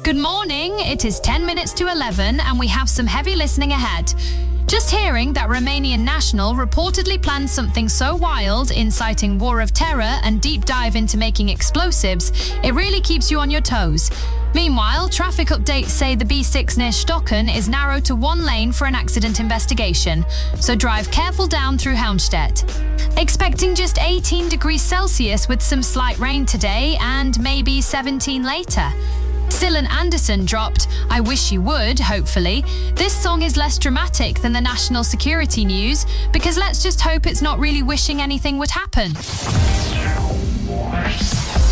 Good morning, it is 10 minutes to 11 and we have some heavy listening ahead. Just hearing that Romanian National reportedly planned something so wild, inciting war of terror and deep dive into making explosives, it really keeps you on your toes. Meanwhile, traffic updates say the B6 near Stocken is narrowed to one lane for an accident investigation, so drive careful down through Helmstedt. Expecting just 18 degrees Celsius with some slight rain today and maybe 17 later. Cylon Anderson dropped I Wish You Would, hopefully. This song is less dramatic than the national security news, because let's just hope it's not really wishing anything would happen.